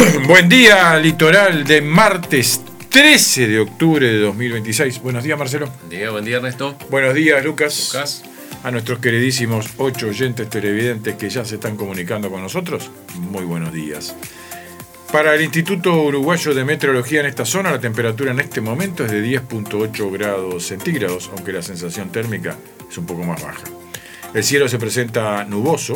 Buen día, litoral de martes 13 de octubre de 2026. Buenos días, Marcelo. Buen día, Ernesto. Buenos días, Lucas. A nuestros queridísimos 8 oyentes televidentes que ya se están comunicando con nosotros, muy buenos días. Para el Instituto Uruguayo de Meteorología en esta zona, la temperatura en este momento es de 10.8 grados centígrados, aunque la sensación térmica es un poco más baja. El cielo se presenta nuboso.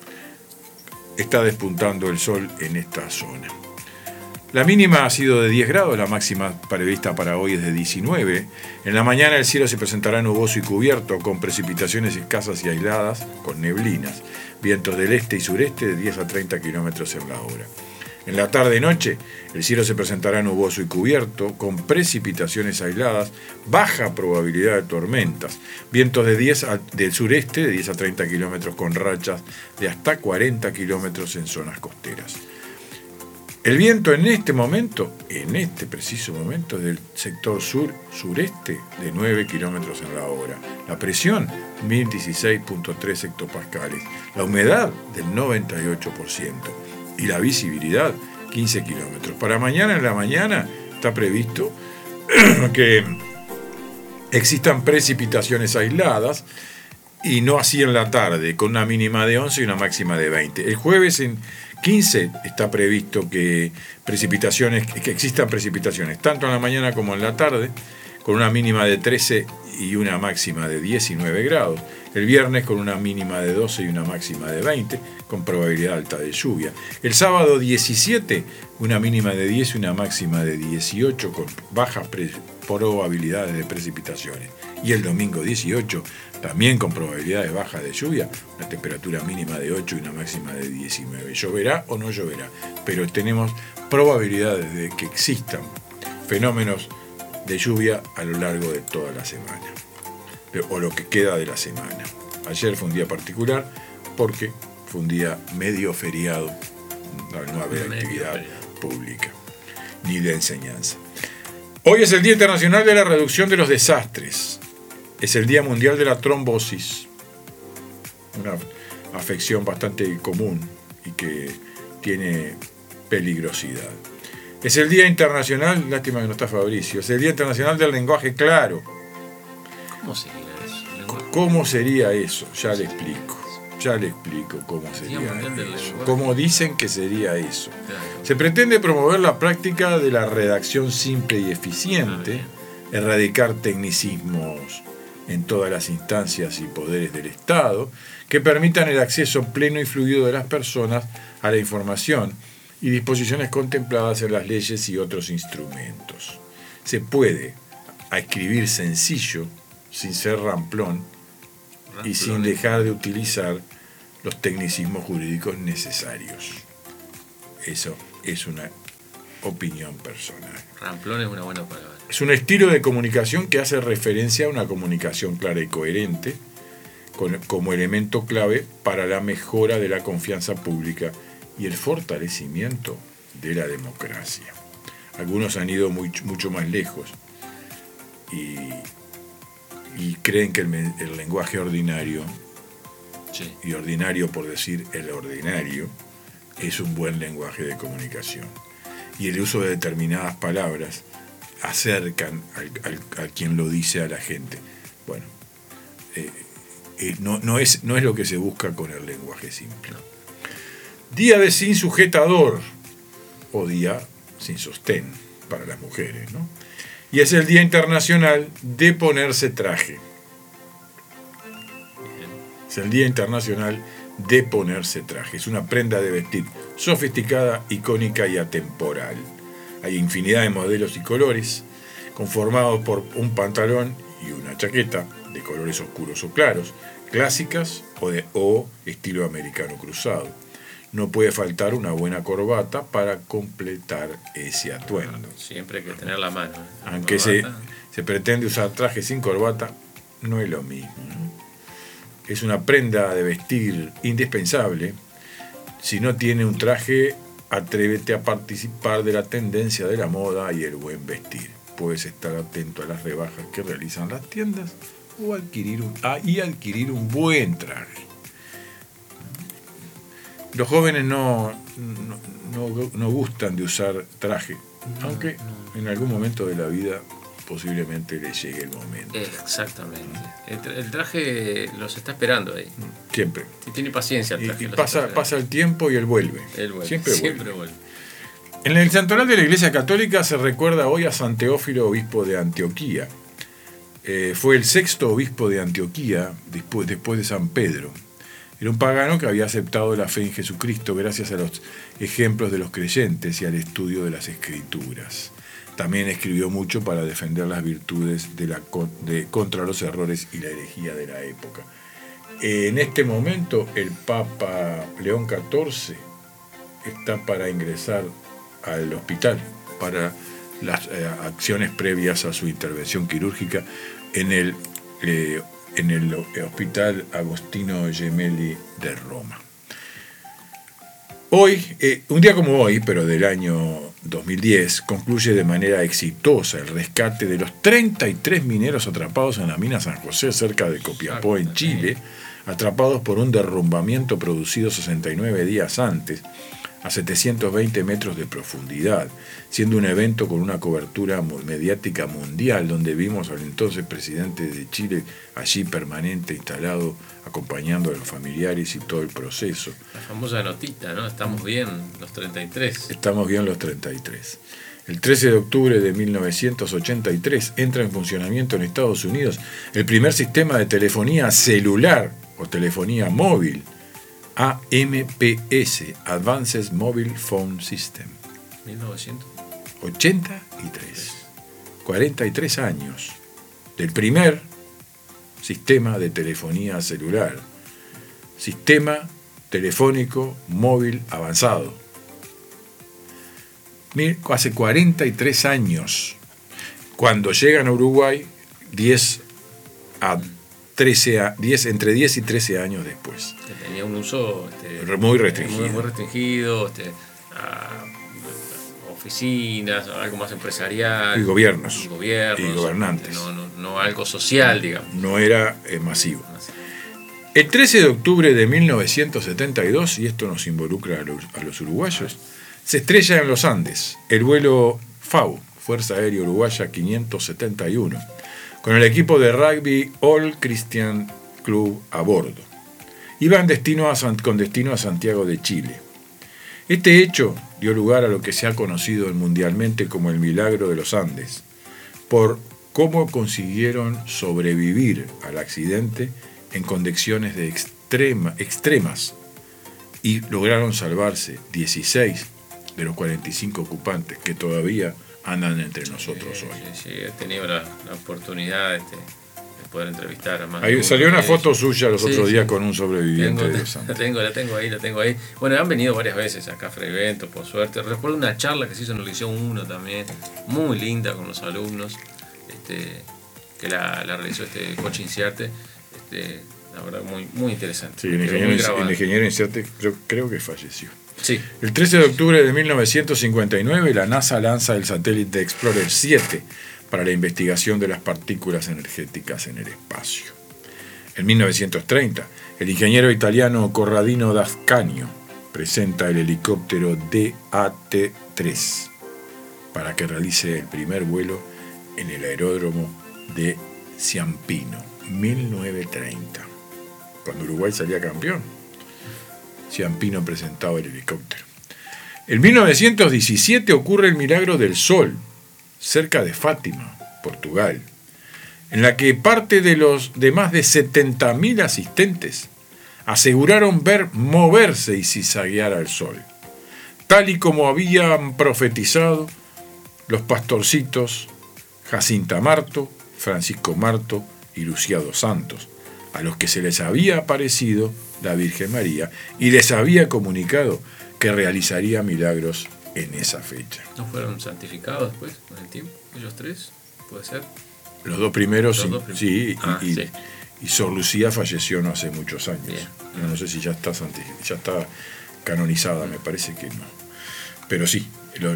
Está despuntando el sol en esta zona. La mínima ha sido de 10 grados, la máxima prevista para hoy es de 19. En la mañana el cielo se presentará nuboso y cubierto, con precipitaciones escasas y aisladas, con neblinas. Vientos del este y sureste de 10 a 30 kilómetros en la hora. En la tarde-noche, el cielo se presentará nuboso y cubierto, con precipitaciones aisladas, baja probabilidad de tormentas. Vientos del sureste de 10 a 30 kilómetros con rachas de hasta 40 kilómetros en zonas costeras. El viento en este preciso momento, es del sector sur-sureste de 9 kilómetros en la hora. La presión, 1016.3 hectopascales. La humedad, del 98%. Y la visibilidad, 15 kilómetros. Para mañana en la mañana está previsto que existan precipitaciones aisladas y no así en la tarde, con una mínima de 11 y una máxima de 20. El jueves en 15 está previsto que existan precipitaciones, tanto en la mañana como en la tarde, con una mínima de 13 y una máxima de 19 grados. El viernes con una mínima de 12 y una máxima de 20, con probabilidad alta de lluvia. El sábado 17, una mínima de 10 y una máxima de 18, con bajas probabilidades de precipitaciones. Y el domingo 18, también con probabilidades bajas de lluvia, una temperatura mínima de 8 y una máxima de 19. ¿Lloverá o no lloverá? Pero tenemos probabilidades de que existan fenómenos de lluvia a lo largo de toda la semana, o lo que queda de la semana. Ayer fue un día particular porque fue un día medio feriado, no haber actividad pública ni de enseñanza. Hoy es el Día Internacional de la Reducción de los Desastres. Es el Día Mundial de la Trombosis, una afección bastante común y que tiene peligrosidad. Es el Día Internacional, lástima que no está Fabricio, es el Día Internacional del Lenguaje Claro. ¿Cómo sería eso? ¿Cómo sería eso? Ya le explico cómo sería eso. ¿Cómo dicen que sería eso? Claro. Se pretende promover la práctica de la redacción simple y eficiente, erradicar tecnicismos en todas las instancias y poderes del Estado, que permitan el acceso pleno y fluido de las personas a la información y disposiciones contempladas en las leyes y otros instrumentos. Se puede escribir sencillo, sin ser ramplón y sin dejar de utilizar los tecnicismos jurídicos necesarios. Eso es una opinión personal. Ramplón es una buena palabra. Es un estilo de comunicación que hace referencia a una comunicación clara y coherente como elemento clave para la mejora de la confianza pública y el fortalecimiento de la democracia. Algunos han ido mucho más lejos y creen que el lenguaje ordinario, sí, y ordinario por decir el ordinario, es un buen lenguaje de comunicación. Y el uso de determinadas palabras acercan a quien lo dice a la gente. Bueno, no es lo que se busca con el lenguaje simple. Día de sin sujetador, o día sin sostén para las mujeres, ¿no? Y es el Día Internacional de ponerse traje. Es el Día Internacional de ponerse traje. Es una prenda de vestir sofisticada, icónica y atemporal. Hay infinidad de modelos y colores, conformados por un pantalón y una chaqueta de colores oscuros o claros, clásicas o estilo americano cruzado. No puede faltar una buena corbata para completar ese atuendo. Siempre hay que tener la mano. Aunque se pretende usar traje sin corbata, no es lo mismo, ¿no? Es una prenda de vestir indispensable. Si no tiene un traje, atrévete a participar de la tendencia de la moda y el buen vestir. Puedes estar atento a las rebajas que realizan las tiendas o adquirir un buen traje. los jóvenes no gustan de usar traje, aunque en algún momento de la vida posiblemente les llegue el momento. Exactamente. El traje los está esperando ahí. Siempre. Si tiene paciencia el traje. Y pasa el tiempo y él vuelve. Siempre vuelve. En el santoral de la Iglesia Católica se recuerda hoy a San Teófilo, obispo de Antioquía. Fue el sexto obispo de Antioquía después de San Pedro. Era un pagano que había aceptado la fe en Jesucristo gracias a los ejemplos de los creyentes y al estudio de las Escrituras. También escribió mucho para defender las virtudes contra los errores y la herejía de la época. En este momento el Papa León XIV está para ingresar al hospital para las acciones previas a su intervención quirúrgica en el Hospital Agostino Gemelli de Roma. Hoy, un día como hoy, pero del año 2010, concluye de manera exitosa el rescate de los 33 mineros atrapados en la mina San José, cerca de Copiapó, en Chile, atrapados por un derrumbamiento producido 69 días antes, a 720 metros de profundidad, siendo un evento con una cobertura mediática mundial, donde vimos al entonces presidente de Chile allí permanente, instalado, acompañando a los familiares y todo el proceso. La famosa notita, ¿no? Estamos bien los 33. Estamos bien los 33. El 13 de octubre de 1983 entra en funcionamiento en Estados Unidos el primer sistema de telefonía celular o telefonía móvil, AMPS, Advanced Mobile Phone System. 1983. 43 años del primer sistema de telefonía celular. Sistema telefónico móvil avanzado. Hace 43 años. Cuando llegan a Uruguay, entre 10 y 13 años después. Tenía un uso muy restringido. Muy restringido, oficinas, algo más empresarial. Y gobiernos. Y gobernantes. No algo social, digamos. No era masivo. El 13 de octubre de 1972, y esto nos involucra a los uruguayos, se estrella en los Andes el vuelo FAU, Fuerza Aérea Uruguaya 571, con el equipo de rugby All Christian Club a bordo. Iban con destino a Santiago de Chile. Este hecho dio lugar a lo que se ha conocido mundialmente como el milagro de los Andes, por cómo consiguieron sobrevivir al accidente en condiciones extremas y lograron salvarse 16 de los 45 ocupantes que todavía andan entre nosotros hoy. Sí, he tenido la oportunidad de poder entrevistar a más. Ahí salió una foto suya los otros días con un sobreviviente de los Andes. La tengo ahí. Bueno, han venido varias veces acá a Freventos, por suerte. Recuerdo una charla que se hizo en la Liceo 1 también, muy linda con los alumnos, que la realizó Coche Inciarte, la verdad muy interesante. Sí, el ingeniero Inciarte creo que falleció. Sí. El 13 de octubre de 1959, la NASA lanza el satélite Explorer 7 para la investigación de las partículas energéticas en el espacio. En 1930, el ingeniero italiano Corradino d'Ascanio presenta el helicóptero DAT-3 para que realice el primer vuelo en el aeródromo de Ciampino, 1930, cuando Uruguay salía campeón. Ciampino presentaba el helicóptero. En 1917 ocurre el milagro del Sol, cerca de Fátima, Portugal, en la que parte de más de 70.000 asistentes aseguraron ver moverse y zizaguear al Sol, tal y como habían profetizado los pastorcitos Jacinta Marto, Francisco Marto y Luciado Santos, a los que se les había aparecido la Virgen María y les había comunicado que realizaría milagros en esa fecha. ¿No fueron santificados después, con el tiempo, ellos tres? ¿Puede ser? Los dos primeros, sí. Sí. Y Sor Lucía falleció no hace muchos años. Bien. No sé si ya está canonizada, me parece que no. Pero sí,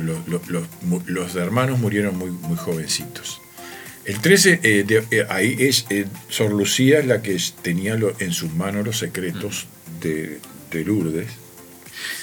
los hermanos murieron muy jovencitos. El 13, ahí es Sor Lucía es la que tenía en sus manos los secretos de Lourdes,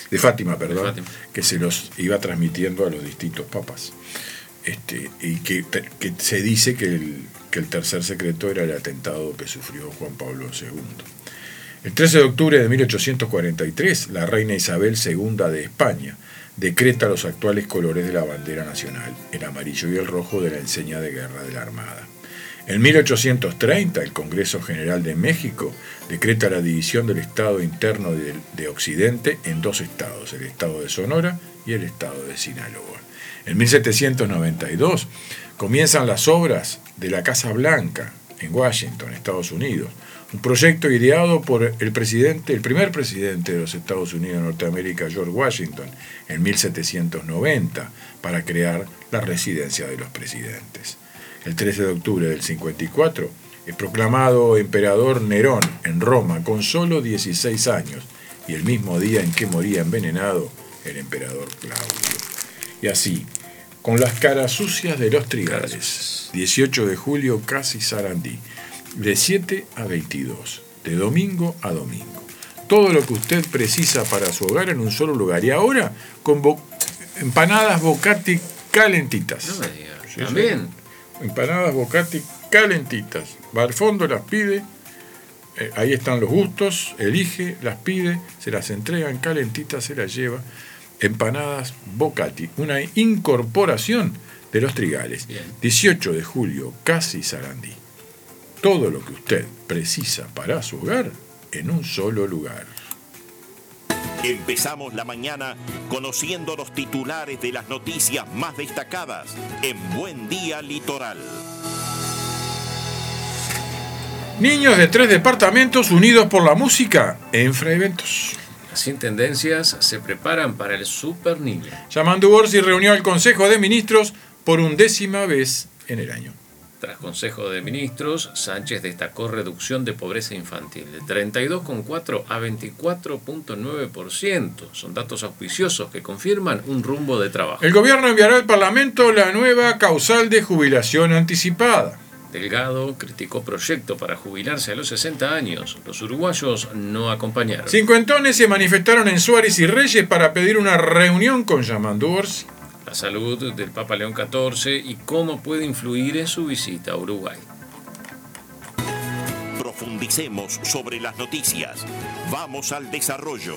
perdón, Fátima. que se los iba transmitiendo a los distintos papas. Y que se dice que el tercer secreto era el atentado que sufrió Juan Pablo II. El 13 de octubre de 1843, la reina Isabel II de España decreta los actuales colores de la bandera nacional, el amarillo y el rojo de la enseña de guerra de la Armada. En 1830, el Congreso General de México decreta la división del Estado interno de Occidente en dos estados, el Estado de Sonora y el Estado de Sinaloa. En 1792 comienzan las obras de la Casa Blanca en Washington, Estados Unidos, un proyecto ideado por el primer presidente de los Estados Unidos de Norteamérica, George Washington, en 1790, para crear la residencia de los presidentes. El 13 de octubre del 54 es proclamado emperador Nerón en Roma con solo 16 años, y el mismo día en que moría envenenado el emperador Claudio. Y así, con las caras sucias de los trigales, 18 de julio, Casi Sarandí, de 7 a 22, de domingo a domingo. Todo lo que usted precisa para su hogar en un solo lugar. Y ahora con empanadas Bocati calentitas. No me digas. Sí, También. sí. Empanadas Bocati calentitas. Va al fondo, las pide. Ahí están los gustos. Elige, las pide. Se las entregan calentitas, se las lleva. Empanadas Bocati. Una incorporación de los Trigales. Bien. 18 de julio, Casi Sarandí. Todo lo que usted precisa para su hogar en un solo lugar. Empezamos la mañana conociendo los titulares de las noticias más destacadas en Buen Día Litoral. Niños de 3 departamentos unidos por la música en Fraiventos. Las intendencias se preparan para el Super Niño. Yamandu Orsi reunió al Consejo de Ministros por 11ª vez en el año. Tras Consejo de Ministros, Sánchez destacó reducción de pobreza infantil de 32,4 a 24,9%. Son datos auspiciosos que confirman un rumbo de trabajo. El gobierno enviará al Parlamento la nueva causal de jubilación anticipada. Delgado criticó proyecto para jubilarse a los 60 años. Los uruguayos no acompañaron. Cincuentones se manifestaron en Suárez y Reyes para pedir una reunión con Yamandu Orsi. La salud del Papa León XIV y cómo puede influir en su visita a Uruguay. Profundicemos sobre las noticias. Vamos al desarrollo.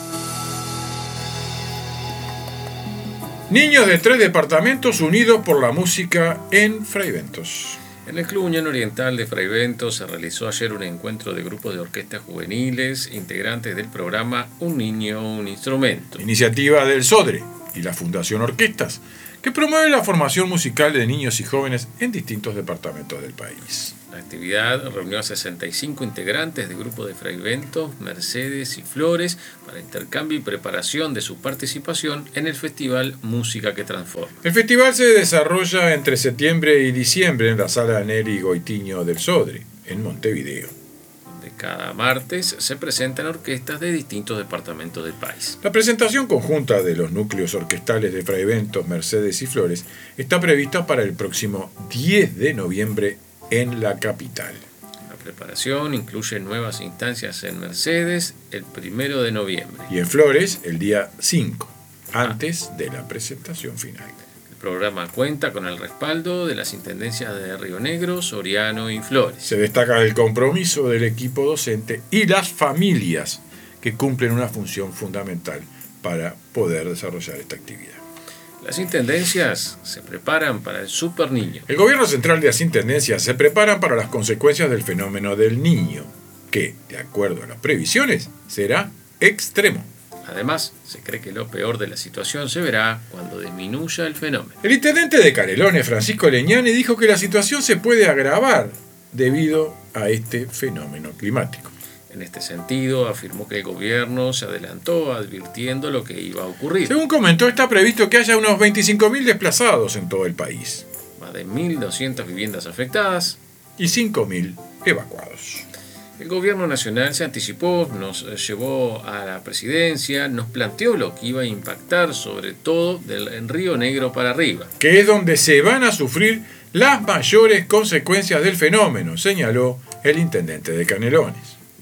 Niños de 3 departamentos unidos por la música en Fraiventos. En el Club Unión Oriental de Fraiventos se realizó ayer un encuentro de grupos de orquestas juveniles, integrantes del programa Un Niño, un Instrumento. Iniciativa del SODRE y la Fundación Orquestas, que promueve la formación musical de niños y jóvenes en distintos departamentos del país. La actividad reunió a 65 integrantes de grupos de Fraiventos, Mercedes y Flores para intercambio y preparación de su participación en el festival Música que Transforma. El festival se desarrolla entre septiembre y diciembre en la sala Neri Goitiño del SODRE, en Montevideo. De cada martes se presentan orquestas de distintos departamentos del país. La presentación conjunta de los núcleos orquestales de Fraiventos, Mercedes y Flores está prevista para el próximo 10 de noviembre en la capital. La preparación incluye nuevas instancias en Mercedes el 1 de noviembre. Y en Flores el día 5, antes de la presentación final. El programa cuenta con el respaldo de las intendencias de Río Negro, Soriano y Flores. Se destaca el compromiso del equipo docente y las familias que cumplen una función fundamental para poder desarrollar esta actividad. Las intendencias se preparan para el Super Niño. El gobierno central de las intendencias se preparan para las consecuencias del fenómeno del niño, que, de acuerdo a las previsiones, será extremo. Además, se cree que lo peor de la situación se verá cuando disminuya el fenómeno. El intendente de Canelones, Francisco Leñani, dijo que la situación se puede agravar debido a este fenómeno climático. En este sentido, afirmó que el gobierno se adelantó advirtiendo lo que iba a ocurrir. Según comentó, está previsto que haya unos 25.000 desplazados en todo el país Más de 1.200 viviendas afectadas. y 5.000 evacuados. El gobierno nacional se anticipó, nos llevó a la presidencia, nos planteó lo que iba a impactar sobre todo en Río Negro para arriba. Que es donde se van a sufrir las mayores consecuencias del fenómeno, señaló el intendente de Canelones.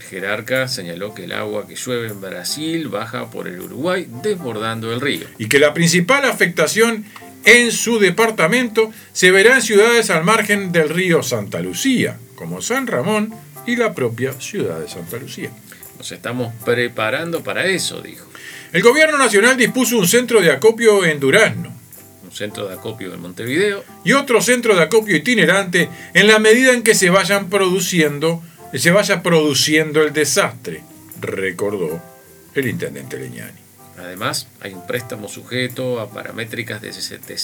jerarca señaló que el agua que llueve en Brasil baja por el Uruguay desbordando el río. Y que la principal afectación en su departamento se verá en ciudades al margen del río Santa Lucía, como San Ramón y la propia ciudad de Santa Lucía. Nos estamos preparando para eso, dijo. El gobierno nacional dispuso un centro de acopio en Durazno, Un centro de acopio en Montevideo y otro centro de acopio itinerante en la medida en que se vaya produciendo el desastre, recordó el intendente Leñani. Además, hay un préstamo sujeto a paramétricas de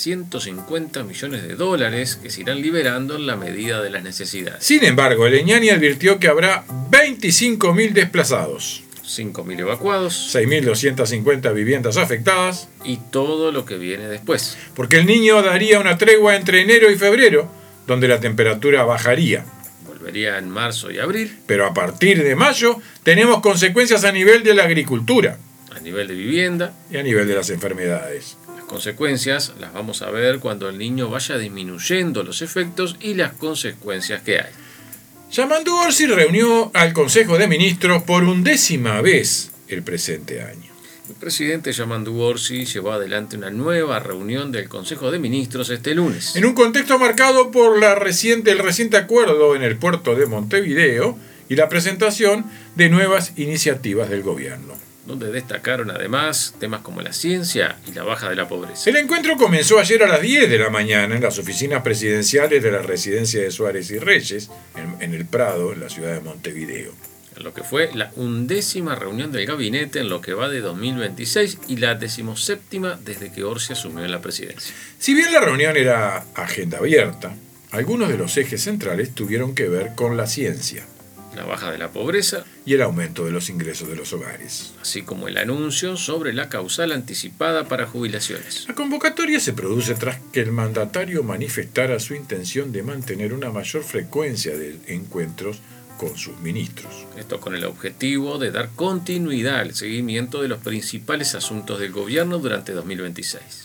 750 millones de dólares que se irán liberando en la medida de las necesidades. Sin embargo, Leñani advirtió que habrá 25.000 desplazados, 5.000 evacuados 6.250 viviendas afectadas, y todo lo que viene después. porque el niño daría una tregua entre enero y febrero, donde la temperatura bajaría. Volvería en marzo y abril. Pero a partir de mayo tenemos consecuencias a nivel de la agricultura A nivel de vivienda, y a nivel de las enfermedades. las consecuencias las vamos a ver cuando el niño vaya disminuyendo los efectos y las consecuencias que hay. Yamandu Orsi reunió al Consejo de Ministros por 11ª vez el presente año. El presidente Yamandu Orsi llevó adelante una nueva reunión del Consejo de Ministros este lunes. En un contexto marcado por el reciente acuerdo en el puerto de Montevideo y la presentación de nuevas iniciativas del gobierno. Donde destacaron además temas como la ciencia y la baja de la pobreza. El encuentro comenzó ayer a las 10 de la mañana en las oficinas presidenciales de la residencia de Suárez y Reyes, en el Prado, en la ciudad de Montevideo. En lo que fue la 11ª reunión del gabinete en lo que va de 2026 y la 17ª desde que Orsi asumió la presidencia. Si bien la reunión era agenda abierta, algunos de los ejes centrales tuvieron que ver con la ciencia La baja de la pobreza, y el aumento de los ingresos de los hogares. así como el anuncio sobre la causal anticipada para jubilaciones. La convocatoria se produce tras que el mandatario manifestara su intención de mantener una mayor frecuencia de encuentros con sus ministros. Esto con el objetivo de dar continuidad al seguimiento de los principales asuntos del gobierno durante 2026.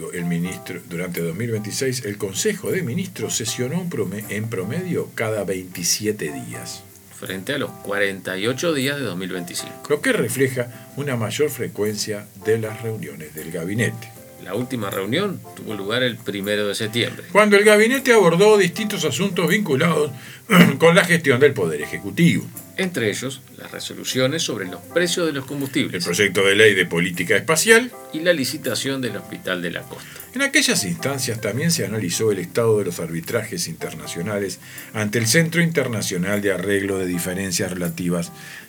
Durante 2026, el Consejo de Ministros sesionó en promedio cada 27 días, frente a los 48 días de 2025. lo que refleja una mayor frecuencia de las reuniones del gabinete. La última reunión tuvo lugar el 1 de septiembre. Cuando el gabinete abordó distintos asuntos vinculados con la gestión del Poder Ejecutivo. Entre ellos, las resoluciones sobre los precios de los El combustibles proyecto de ley de política espacial. y la licitación del Hospital de la Costa. En aquellas instancias también se analizó el estado de los arbitrajes internacionales ante el Centro Internacional de Arreglo de Diferencias Relativas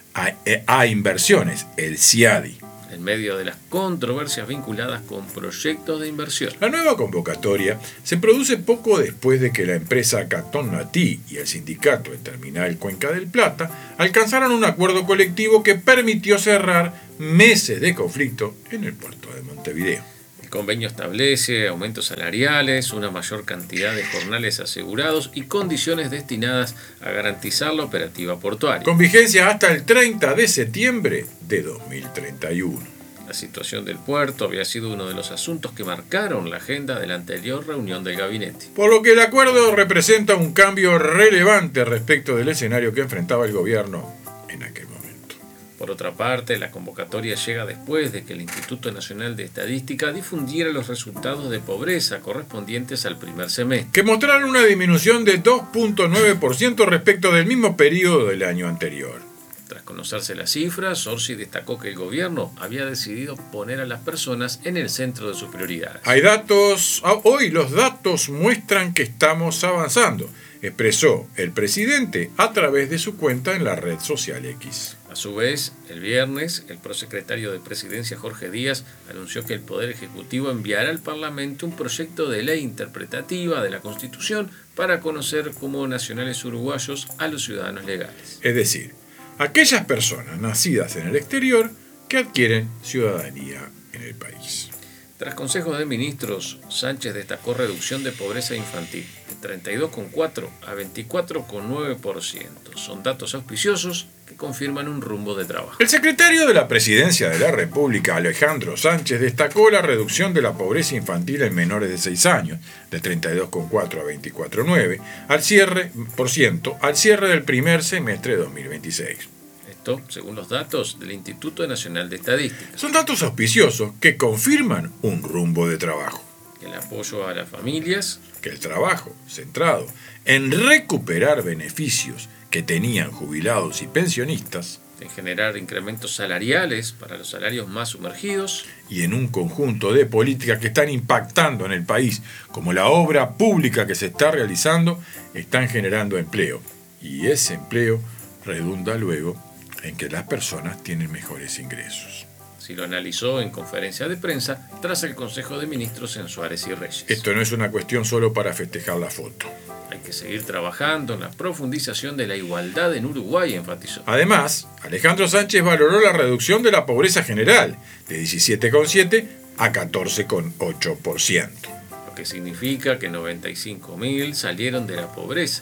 a Inversiones, el CIADI. En medio de las controversias vinculadas con proyectos de inversión. La nueva convocatoria se produce poco después de que la empresa Catón Natí y el sindicato en Terminal Cuenca del Plata alcanzaron un acuerdo colectivo que permitió cerrar meses de conflicto en el puerto de Montevideo. El convenio establece aumentos salariales, una mayor cantidad de jornales asegurados y condiciones destinadas a garantizar la operativa portuaria. Con vigencia hasta el 30 de septiembre de 2031. La situación del puerto había sido uno de los asuntos que marcaron la agenda de la anterior reunión del gabinete. Por lo que el acuerdo representa un cambio relevante respecto del escenario que enfrentaba el gobierno en aquel momento. Por otra parte, la convocatoria llega después de que el Instituto Nacional de Estadística difundiera los resultados de pobreza correspondientes al primer semestre. Que mostraron una disminución de 2.9% respecto del mismo periodo del año anterior. Tras conocerse las cifras, Orsi destacó que el gobierno había decidido poner a las personas en el centro de sus prioridades. Hoy los datos muestran que estamos avanzando, expresó el presidente a través de su cuenta en la red social X. A su vez, el viernes, el prosecretario de Presidencia Jorge Díaz anunció que el Poder Ejecutivo enviará al Parlamento un proyecto de ley interpretativa de la Constitución para conocer como nacionales uruguayos a los ciudadanos legales. Es decir, aquellas personas nacidas en el exterior que adquieren ciudadanía en el país. Tras consejos de ministros, Sánchez destacó reducción de pobreza infantil de 32,4 a 24,9%. Son datos auspiciosos que confirman un rumbo de trabajo. El secretario de la Presidencia de la República, Alejandro Sánchez, destacó la reducción de la pobreza infantil en menores de 6 años, de 32,4 a 24,9%, al cierre del primer semestre de 2026. Esto, según los datos del Instituto Nacional de Estadística. Son datos auspiciosos que confirman un rumbo de trabajo. El apoyo a las familias. Que el trabajo, centrado en recuperar beneficios que tenían jubilados y pensionistas, en generar incrementos salariales para los salarios más sumergidos. Y en un conjunto de políticas que están impactando en el país, como la obra pública que se está realizando, están generando empleo. Y ese empleo redunda luego en que las personas tienen mejores ingresos. Si lo analizó en conferencia de prensa tras el Consejo de Ministros en Suárez y Reyes. Esto no es una cuestión solo para festejar la foto. Hay que seguir trabajando en la profundización de la igualdad en Uruguay, enfatizó. Además, Alejandro Sánchez valoró la reducción de la pobreza general, de 17,7% a 14,8%. Lo que significa que 95.000 salieron de la pobreza.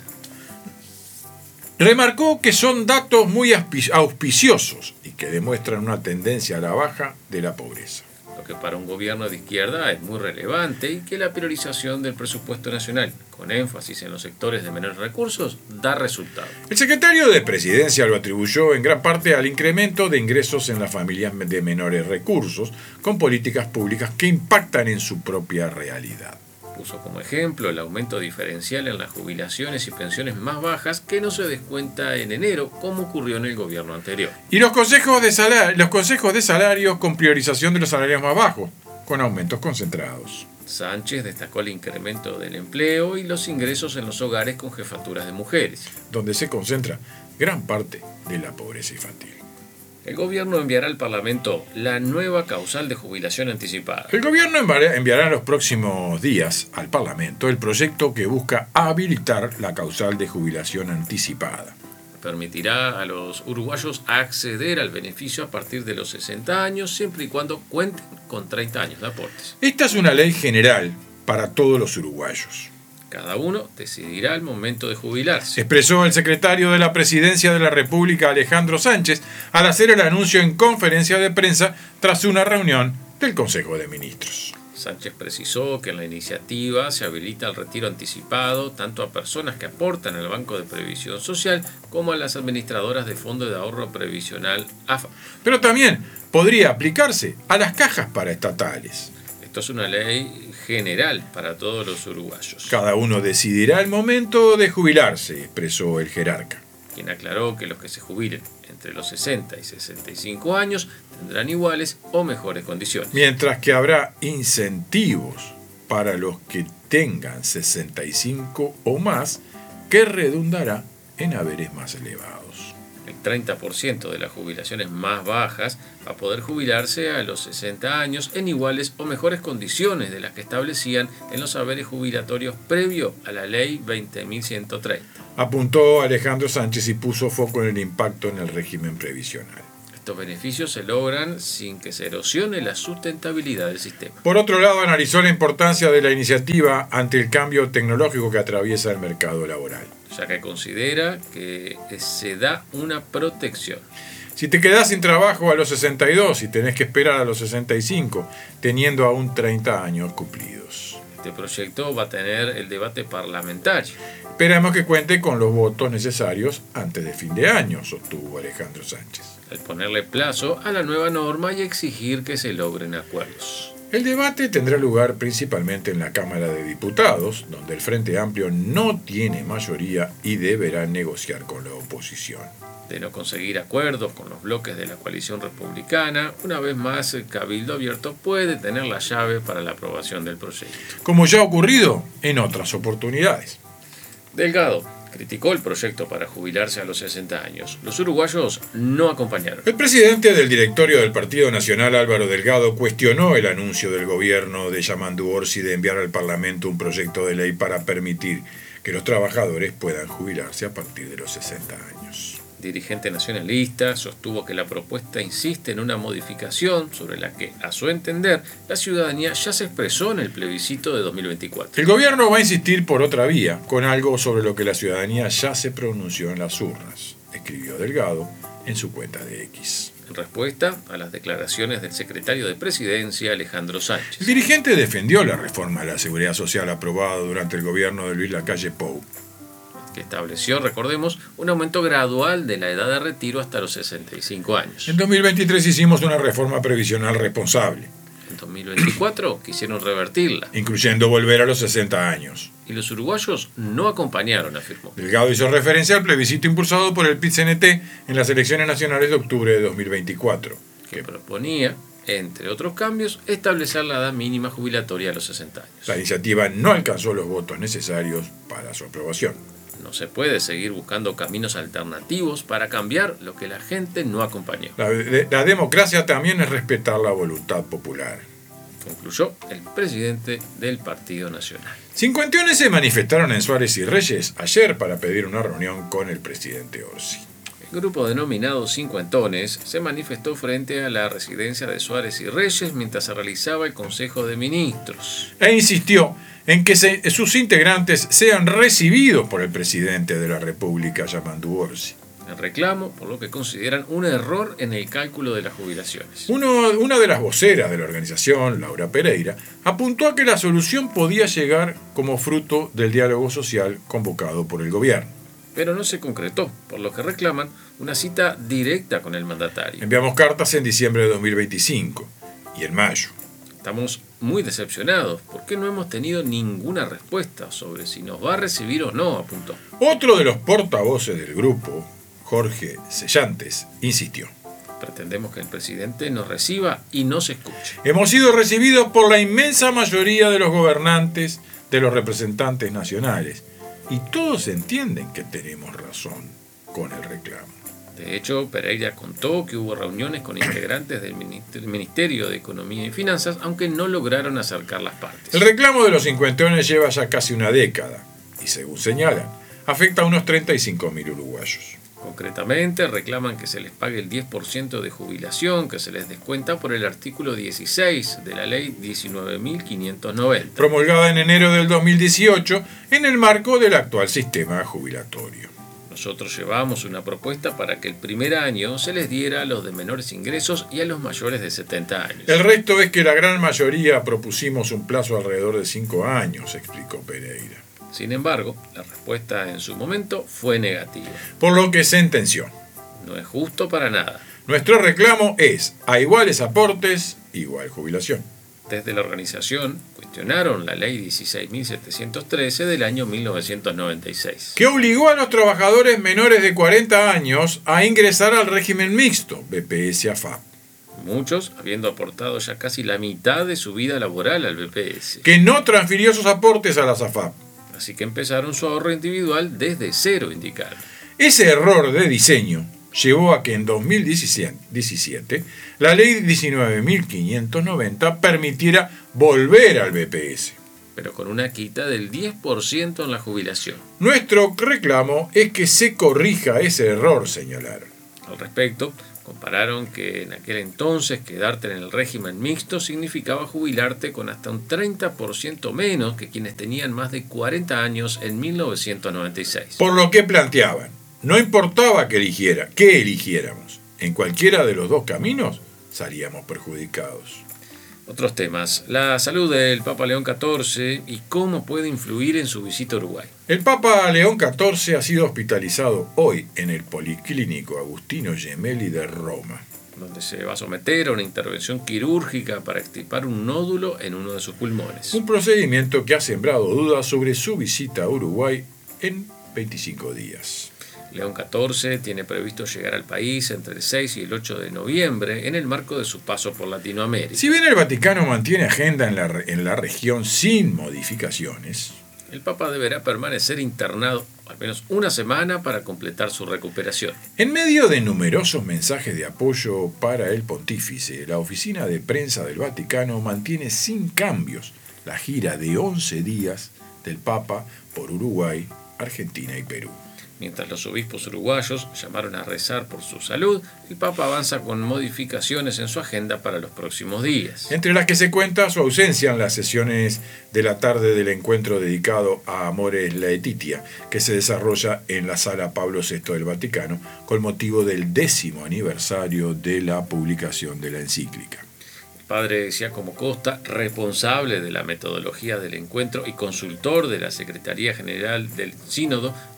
Remarcó que son datos muy auspiciosos y que demuestran una tendencia a la baja de la pobreza. Lo que para un gobierno de izquierda es muy relevante y que la priorización del presupuesto nacional, con énfasis en los sectores de menores recursos, da resultado. El secretario de Presidencia lo atribuyó en gran parte al incremento de ingresos en las familias de menores recursos, con políticas públicas que impactan en su propia realidad. Puso como ejemplo el aumento diferencial en las jubilaciones y pensiones más bajas que no se descuenta en enero, como ocurrió en el gobierno anterior. Y los consejos de salarios con priorización de los salarios más bajos, con aumentos concentrados. Sánchez destacó el incremento del empleo y los ingresos en los hogares con jefaturas de mujeres, donde se concentra gran parte de la pobreza infantil. El gobierno enviará al Parlamento la nueva causal de jubilación anticipada. El gobierno enviará en los próximos días al Parlamento el proyecto que busca habilitar la causal de jubilación anticipada. Permitirá a los uruguayos acceder al beneficio a partir de los 60 años, siempre y cuando cuenten con 30 años de aportes. Esta es una ley general para todos los uruguayos. Cada uno decidirá el momento de jubilarse, expresó el secretario de la Presidencia de la República, Alejandro Sánchez, al hacer el anuncio en conferencia de prensa tras una reunión del Consejo de Ministros. Sánchez precisó que en la iniciativa se habilita el retiro anticipado tanto a personas que aportan al Banco de Previsión Social como a las administradoras de Fondo de Ahorro Previsional AFA. Pero también podría aplicarse a las cajas paraestatales. Esto es una ley general para todos los uruguayos. Cada uno decidirá el momento de jubilarse, expresó el jerarca. Quien aclaró que los que se jubilen entre los 60 y 65 años tendrán iguales o mejores condiciones. Mientras que habrá incentivos para los que tengan 65 o más, que redundará en haberes más elevados. El 30% de las jubilaciones más bajas va a poder jubilarse a los 60 años en iguales o mejores condiciones de las que establecían en los haberes jubilatorios previo a la ley 20.130. Apuntó Alejandro Sánchez y puso foco en el impacto en el régimen previsional. Estos beneficios se logran sin que se erosione la sustentabilidad del sistema. Por otro lado, analizó la importancia de la iniciativa ante el cambio tecnológico que atraviesa el mercado laboral, ya que considera que se da una protección. Si te quedás sin trabajo a los 62 y tenés que esperar a los 65, teniendo aún 30 años cumplidos. Este proyecto va a tener el debate parlamentario. Esperamos que cuente con los votos necesarios antes de fin de año, sostuvo Alejandro Sánchez. Al ponerle plazo a la nueva norma y exigir que se logren acuerdos. El debate tendrá lugar principalmente en la Cámara de Diputados, donde el Frente Amplio no tiene mayoría y deberá negociar con la oposición. De no conseguir acuerdos con los bloques de la coalición republicana, una vez más el Cabildo Abierto puede tener la llave para la aprobación del proyecto. Como ya ha ocurrido en otras oportunidades. Delgado criticó el proyecto para jubilarse a los 60 años. Los uruguayos no acompañaron. El presidente del directorio del Partido Nacional, Álvaro Delgado, cuestionó el anuncio del gobierno de Yamandu Orsi de enviar al Parlamento un proyecto de ley para permitir que los trabajadores puedan jubilarse a partir de los 60 años. Dirigente nacionalista sostuvo que la propuesta insiste en una modificación sobre la que, a su entender, la ciudadanía ya se expresó en el plebiscito de 2024. El gobierno va a insistir por otra vía, con algo sobre lo que la ciudadanía ya se pronunció en las urnas, escribió Delgado en su cuenta de X. En respuesta a las declaraciones del secretario de Presidencia, Alejandro Sánchez. El dirigente defendió la reforma de la Seguridad Social aprobada durante el gobierno de Luis Lacalle Pou. que estableció, recordemos, un aumento gradual de la edad de retiro hasta los 65 años. En 2023 hicimos una reforma previsional responsable, En 2024 quisieron revertirla incluyendo volver a los 60 años. y los uruguayos no acompañaron, afirmó. Delgado hizo referencia al plebiscito impulsado por el PIT-CNT en las elecciones nacionales de octubre de 2024. Que proponía, entre otros cambios, establecer la edad mínima jubilatoria a los 60 años. La iniciativa no alcanzó los votos necesarios para su aprobación. No se puede seguir buscando caminos alternativos para cambiar lo que la gente no acompañó, La democracia también es respetar la voluntad popular. concluyó el presidente del Partido Nacional. Cincuentones se manifestaron en Suárez y Reyes ayer para pedir una reunión con el presidente Orsi. El grupo denominado Cincuentones se manifestó frente a la residencia de Suárez y Reyes mientras se realizaba el Consejo de Ministros. E insistió en que sus integrantes sean recibidos por el presidente de la República, Yamandu Orsi. El reclamo por lo que consideran un error en el cálculo de las jubilaciones. Una de las voceras de la organización, Laura Pereira, apuntó a que la solución podía llegar como fruto del diálogo social convocado por el gobierno. Pero no se concretó, por lo que reclaman una cita directa con el mandatario. Enviamos cartas en diciembre de 2025 y en mayo. Estamos muy decepcionados porque no hemos tenido ninguna respuesta sobre si nos va a recibir o no, apuntó. Otro de los portavoces del grupo, Jorge Sellantes, insistió. Pretendemos que el presidente nos reciba y nos escuche. Hemos sido recibidos por la inmensa mayoría de los gobernantes, de los representantes nacionales, y todos entienden que tenemos razón con el reclamo. De hecho, Pereira contó que hubo reuniones con integrantes del Ministerio de Economía y Finanzas, aunque no lograron acercar las partes. El reclamo de los cincuentones lleva ya casi una década y, según señalan, afecta a unos 35.000 uruguayos. Concretamente, reclaman que se les pague el 10% de jubilación que se les descuenta por el artículo 16 de la ley 19.590. Promulgada en enero del 2018 en el marco del actual sistema jubilatorio. Nosotros llevamos una propuesta para que el primer año se les diera a los de menores ingresos y a los mayores de 70 años. El resto es que la gran mayoría propusimos un plazo alrededor de 5 años, explicó Pereira. Sin embargo, la respuesta en su momento fue negativa. Por lo que sentenció. No es justo para nada. Nuestro reclamo es, a iguales aportes, igual jubilación. Desde la organización cuestionaron la ley 16.713 del año 1996. Que obligó a los trabajadores menores de 40 años a ingresar al régimen mixto, BPS-AFAP. Muchos habiendo aportado ya casi la mitad de su vida laboral al BPS. Que no transfirió sus aportes a las AFAP. Así que empezaron su ahorro individual desde cero, indicaron. Ese error de diseño llevó a que en 2017 la ley 19.590 permitiera volver al BPS. Pero con una quita del 10% en la jubilación. Nuestro reclamo es que se corrija ese error, señalaron. Al respecto, compararon que en aquel entonces quedarte en el régimen mixto significaba jubilarte con hasta un 30% menos que quienes tenían más de 40 años en 1996. Por lo que planteaban, no importaba que eligiéramos, en cualquiera de los dos caminos salíamos perjudicados. Otros temas, la salud del Papa León XIV y cómo puede influir en su visita a Uruguay. El Papa León XIV ha sido hospitalizado hoy en el Policlínico Agustino Gemelli de Roma, donde se va a someter a una intervención quirúrgica para extirpar un nódulo en uno de sus pulmones. Un procedimiento que ha sembrado dudas sobre su visita a Uruguay en 25 días. León XIV tiene previsto llegar al país entre el 6 y el 8 de noviembre en el marco de su paso por Latinoamérica. Si bien el Vaticano mantiene agenda en la región sin modificaciones, el Papa deberá permanecer internado al menos una semana para completar su recuperación. En medio de numerosos mensajes de apoyo para el pontífice, la oficina de prensa del Vaticano mantiene sin cambios la gira de 11 días del Papa por Uruguay, Argentina y Perú. Mientras los obispos uruguayos llamaron a rezar por su salud, el Papa avanza con modificaciones en su agenda para los próximos días. Entre las que se cuenta su ausencia en las sesiones de la tarde del encuentro dedicado a Amores Laetitia, que se desarrolla en la Sala Pablo VI del Vaticano, con motivo del 10º aniversario de la publicación de la encíclica. El padre Giacomo Costa, responsable de la metodología del encuentro y consultor de la Secretaría General del Sínodo,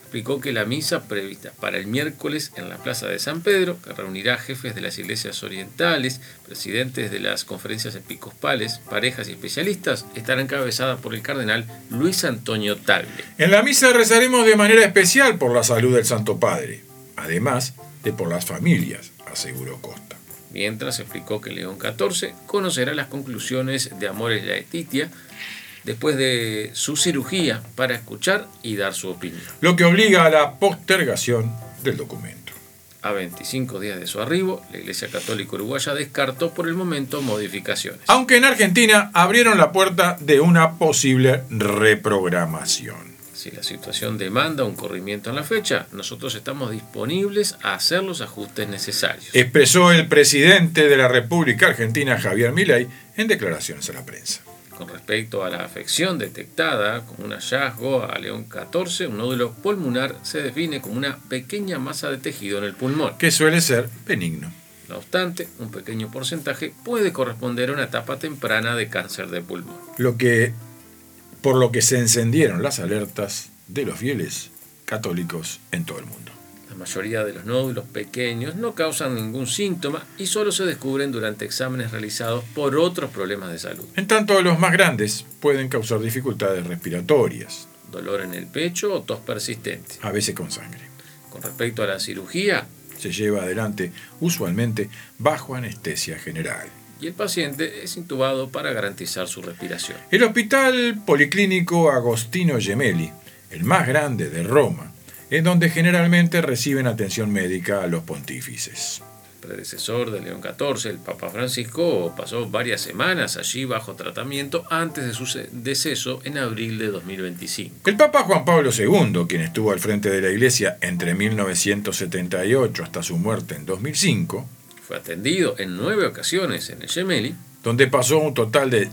explicó que la misa prevista para el miércoles en la Plaza de San Pedro, que reunirá jefes de las iglesias orientales, presidentes de las conferencias episcopales, parejas y especialistas, estará encabezada por el cardenal Luis Antonio Tagle. En la misa rezaremos de manera especial por la salud del Santo Padre, además de por las familias, aseguró Costa. Mientras explicó que León XIV conocerá las conclusiones de Amoris Laetitia después de su cirugía para escuchar y dar su opinión. Lo que obliga a la postergación del documento. A 25 días de su arribo, la Iglesia Católica Uruguaya descartó por el momento modificaciones. Aunque en Argentina abrieron la puerta de una posible reprogramación. Si la situación demanda un corrimiento en la fecha, nosotros estamos disponibles a hacer los ajustes necesarios. Expresó el presidente de la República Argentina, Javier Milei, en declaraciones a la prensa. Con respecto a la afección detectada como un hallazgo a León XIV, un nódulo pulmonar se define como una pequeña masa de tejido en el pulmón, que suele ser benigno. No obstante, un pequeño porcentaje puede corresponder a una etapa temprana de cáncer de pulmón. Por lo que se encendieron las alertas de los fieles católicos en todo el mundo. La mayoría de los nódulos pequeños no causan ningún síntoma y solo se descubren durante exámenes realizados por otros problemas de salud. En tanto, los más grandes pueden causar dificultades respiratorias, dolor en el pecho o tos persistente, a veces con sangre. Con respecto a la cirugía, se lleva adelante usualmente bajo anestesia general. Y el paciente es intubado para garantizar su respiración. El Hospital Policlínico Agostino Gemelli, el más grande de Roma, es donde generalmente reciben atención médica a los pontífices. El predecesor de León XIV, el Papa Francisco, pasó varias semanas allí bajo tratamiento antes de su deceso en abril de 2025. El Papa Juan Pablo II, quien estuvo al frente de la Iglesia entre 1978 hasta su muerte en 2005, fue atendido en 9 ocasiones en el Gemelli, donde pasó un total de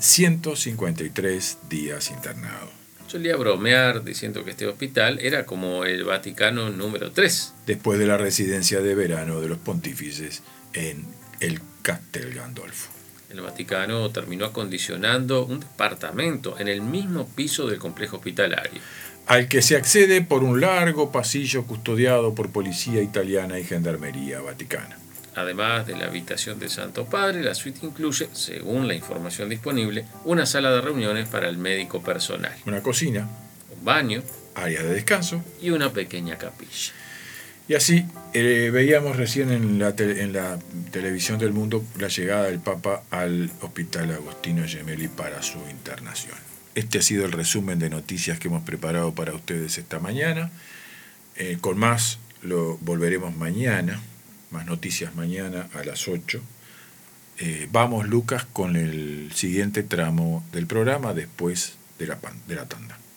153 días internado. Solía bromear diciendo que este hospital era como el Vaticano número 3. Después de la residencia de verano de los pontífices en el Castel Gandolfo. El Vaticano terminó acondicionando un departamento en el mismo piso del complejo hospitalario, al que se accede por un largo pasillo custodiado por policía italiana y gendarmería vaticana. Además de la habitación del Santo Padre, la suite incluye, según la información disponible, una sala de reuniones para el médico personal, una cocina, un baño, área de descanso y una pequeña capilla. Y así veíamos recién en la televisión del mundo la llegada del Papa al Hospital Agostino Gemelli para su internación. Este ha sido el resumen de noticias que hemos preparado para ustedes esta mañana. Con más lo volveremos mañana. Más noticias mañana a las 8. Vamos, Lucas, con el siguiente tramo del programa después de la tanda.